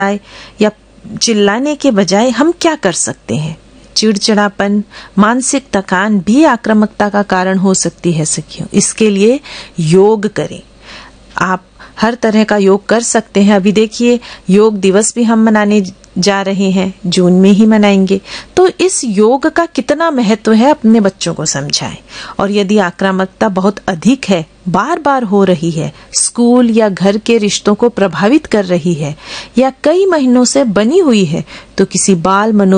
या चिल्लाने के बजाय हम क्या कर सकते हैं? चिड़चिड़ापन, मानसिक थकान भी आक्रामकता का कारण हो सकती है सखियों। इसके लिए योग करें। आप हर तरह का योग कर सकते हैं। अभी देखिए, योग दिवस भी हम मनाने जा रहे हैं, जून में ही मनाएंगे। तो इस योग का कितना महत्व है अपने बच्चों को समझाएं। और यदि आक्रामकता बहुत अधिक है, बार बार हो रही है, स्कूल या घर के रिश्तों को प्रभावित कर रही है या कई महीनों से बनी हुई है, तो किसी बाल